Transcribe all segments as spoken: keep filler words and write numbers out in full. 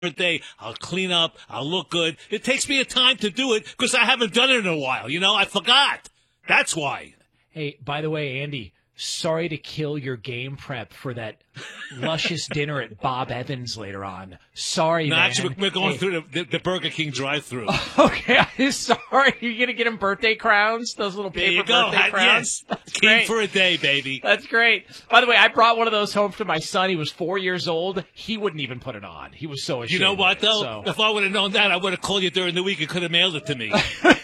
birthday. I'll clean up. I'll look good. It takes me a time to do it because I haven't done it in a while. You know, I forgot. That's why. Hey, by the way, Andy, sorry to kill your game prep for that luscious dinner at Bob Evans later on. Sorry, no, man. actually, we're going hey. through the, the, the Burger King drive-thru. Okay, I'm sorry. You're going to get him birthday crowns? Those little There paper you go. birthday I, crowns? yes. That's King great. for a day, baby. That's great. By the way, I brought one of those home to my son. He was four years old. He wouldn't even put it on. He was so ashamed. You know what, it, though? so. If I would have known that, I would have called you during the week and could have mailed it to me.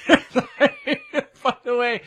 By the way,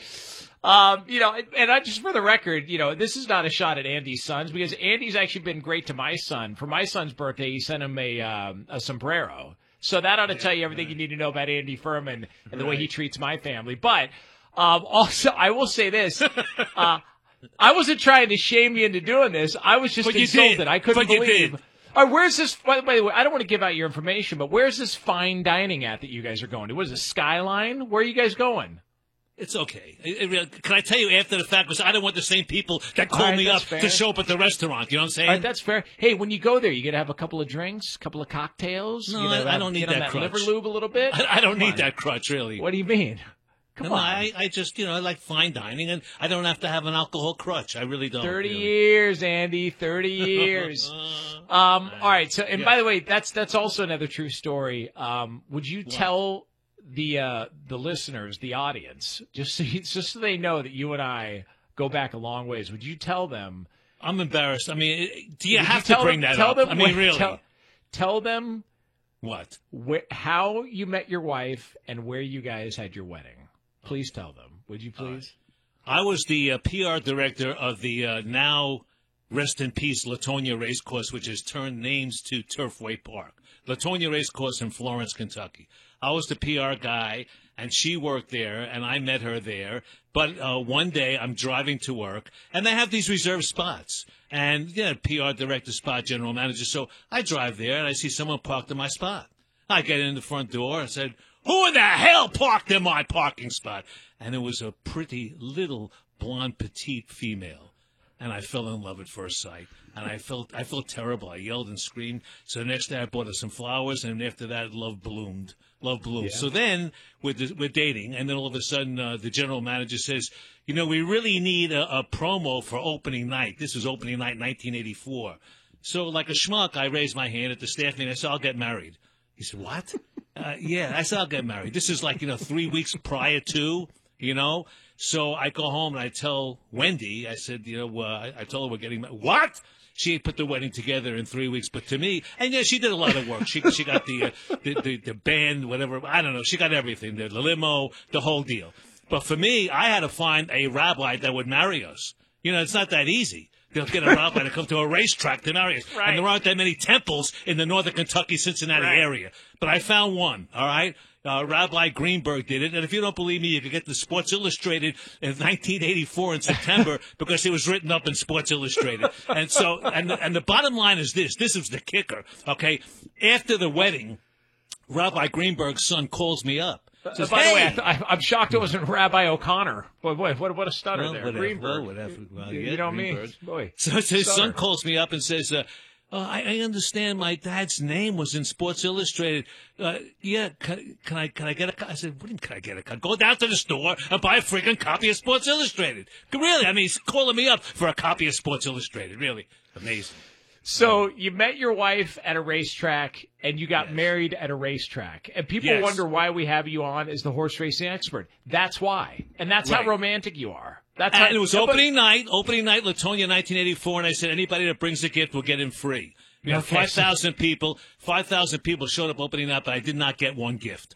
um, you know, and I just for the record, you know, this is not a shot at Andy's sons because Andy's actually been great to my son. For my son's birthday, he sent him a um, a sombrero. So that ought to yeah, tell you everything right. you need to know about Andy Furman and the right. way he treats my family. But um, also, I will say this. Uh, I wasn't trying to shame you into doing this. I was just but insulted. You did. I couldn't but you believe. Did. All right, where's this? By the way, I don't want to give out your information, but where's this fine dining at that you guys are going to? What is it, Skyline? Where are you guys going? It's okay. It, it, can I tell you after the fact? Because I don't want the same people that call right, me up fair. to show up at the restaurant. You know what I'm saying? All right, that's fair. Hey, when you go there, you got to have a couple of drinks, a couple of cocktails. No, you know, I, I don't need get on that, that crutch. liver lube a little bit. I, I don't Come need on. that crutch, really. What do you mean? Come no, on. I, I just, you know, I like fine dining, and I don't have to have an alcohol crutch. I really don't. Thirty really. years, Andy. Thirty years. um. All right. So, and yeah. by the way, that's that's also another true story. Um. Would you What? tell the uh the listeners, the audience, just so you, just so they know that you and I go back a long ways? Would you tell them? I'm embarrassed. I mean, do you would have you to bring them, that tell up? Them I mean, when, really. Tell, tell them what? Wh- how you met your wife and where you guys had your wedding. Please tell them. Would you please? Uh, I was the uh, P R director of the uh, now rest in peace Latonia Racecourse, which has turned names to Turfway Park. Latonia Racecourse in Florence, Kentucky. I was the P R guy, and she worked there, and I met her there. But uh, one day I'm driving to work, and they have these reserved spots. And, yeah, P R director spot, general manager. So I drive there, and I see someone parked in my spot. I get in the front door and said, "Who in the hell parked in my parking spot?" And it was a pretty little blonde petite female. And I fell in love at first sight. And I felt I felt terrible. I yelled and screamed. So the next day I bought her some flowers, and after that, love bloomed. Love bloomed. Yeah. So then we're, we're dating, and then all of a sudden uh, the general manager says, you know, we really need a, a promo for opening night. This was opening night nineteen eighty-four. So like a schmuck, I raised my hand at the staff meeting. I said, I'll get married. He said, what? uh, yeah, I said, I'll get married. This is like, you know, three weeks prior to, you know. So I go home and I tell Wendy, I said, you know, uh, I, I told her we're getting married. What? She put the wedding together in three weeks. But to me, and yeah, she did a lot of work. She she got the, uh, the, the the band, whatever. I don't know. She got everything, the, the limo, the whole deal. But for me, I had to find a rabbi that would marry us. You know, it's not that easy. They'll get a rabbi to come to a racetrack to marry us. Right. And there aren't that many temples in the northern Kentucky, Cincinnati Right. area. But I found one, all right? Uh, Rabbi Greenberg did it. And if you don't believe me, you can get the Sports Illustrated in nineteen eighty-four in September because it was written up in Sports Illustrated. And so, and the, and the bottom line is this. This is the kicker, okay? After the wedding, Rabbi Greenberg's son calls me up. Says, Uh, by hey! the way, I th- I, I'm shocked it wasn't Rabbi O'Connor. Boy, boy, what, what a stutter Well, there. whatever, Greenberg. well, whatever. Well, you yeah, know me. Greenberg. Boy. So his Stutter. son calls me up and says, uh, oh, I, I understand my dad's name was in Sports Illustrated. Uh, yeah, can, can I can I get a copy? I said, what do you mean, can I get a copy? Go down to the store and buy a freaking copy of Sports Illustrated. Really? I mean, he's calling me up for a copy of Sports Illustrated. Really? Amazing. So you met your wife at a racetrack, and you got Yes. married at a racetrack. And people Yes. wonder why we have you on as the horse racing expert. That's why. And that's Right. how romantic you are. That's how, And it was but- opening night, opening night, Latonia, nineteen eighty-four, and I said, anybody that brings a gift will get in free. We had Okay. five thousand people. five thousand people showed up opening night, but I did not get one gift.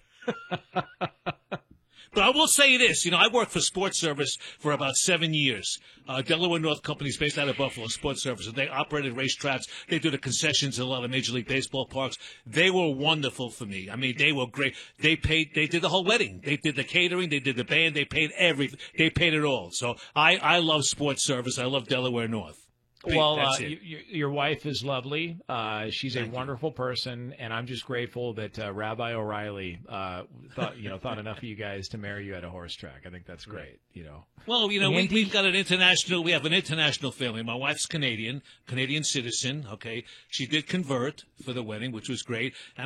But I will say this, you know, I worked for Sports Service for about seven years. Uh, Delaware North Company is based out of Buffalo, Sports Service. And they operated racetracks. They do the concessions in a lot of Major League Baseball parks. They were wonderful for me. I mean, they were great. They paid, they did the whole wedding. They did the catering. They did the band. They paid everything. They paid it all. So I, I love Sports Service. I love Delaware North. Well, That's uh, it. y- y- your wife is lovely. Uh, she's Thank a you. wonderful person, and I'm just grateful that uh, Rabbi O'Reilly uh, thought you know thought enough of you guys to marry you at a horse track. I think that's great. You know. Well, you know, we, Andy? we've got an international, we have an international family. My wife's Canadian, Canadian citizen, okay? She did convert for the wedding, which was great. And